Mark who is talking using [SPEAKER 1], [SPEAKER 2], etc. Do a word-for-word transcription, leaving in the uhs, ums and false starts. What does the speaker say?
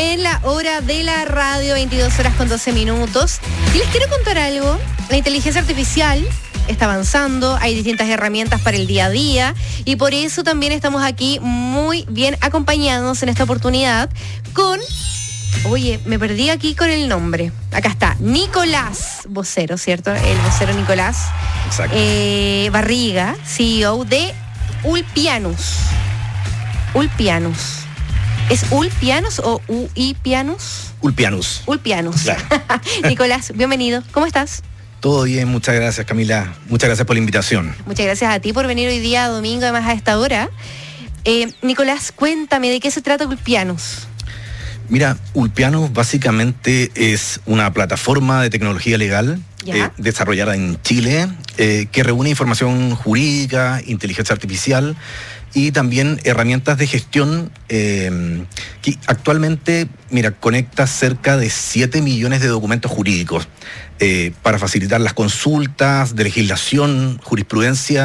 [SPEAKER 1] en la hora de la radio, veintidós horas con doce minutos. Y les quiero contar algo. La inteligencia artificial está avanzando, hay distintas herramientas para el día a día y por eso también estamos aquí muy bien acompañados en esta oportunidad con... Oye, me perdí aquí con el nombre. Acá está, Nicolás Vocero, ¿cierto? El vocero Nicolás.
[SPEAKER 2] Exacto.
[SPEAKER 1] Eh, Barriga, C E O de Ulpianus. Ulpianus. ¿Es Ulpianus o U I Pianus?
[SPEAKER 2] Ulpianus.
[SPEAKER 1] Ulpianus.
[SPEAKER 2] Claro.
[SPEAKER 1] Nicolás, bienvenido. ¿Cómo estás?
[SPEAKER 2] Todo bien, muchas gracias, Camila. Muchas gracias por la invitación.
[SPEAKER 1] Muchas gracias a ti por venir hoy día, domingo, además a esta hora. Eh, Nicolás, cuéntame, ¿de qué se trata Ulpianus?
[SPEAKER 2] Mira, Ulpianus básicamente es una plataforma de tecnología legal eh, desarrollada en Chile eh, que reúne información jurídica, inteligencia artificial y también herramientas de gestión eh, que actualmente, mira, conecta cerca de siete millones de documentos jurídicos eh, para facilitar las consultas de legislación, jurisprudencia